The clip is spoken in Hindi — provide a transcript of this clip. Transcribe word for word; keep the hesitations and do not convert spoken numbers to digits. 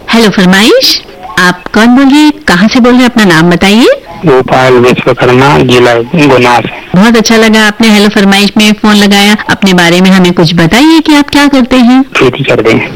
हेलो फरमाइश, आप कौन बोल रहे हैं, कहाँ से बोल रहे हैं, अपना नाम बताइए। गोपाल विश्वकर्मा, जिला गुना से। बहुत अच्छा लगा आपने हेलो फरमाइश में फोन लगाया। अपने बारे में हमें कुछ बताइए कि आप क्या करते हैं। खेती करते हैं।